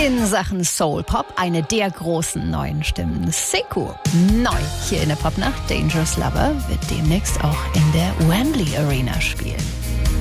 In Sachen Soul Pop eine der großen neuen Stimmen. Sekou, neu hier in der Popnacht. Dangerous Lover wird demnächst auch in der Wembley Arena spielen.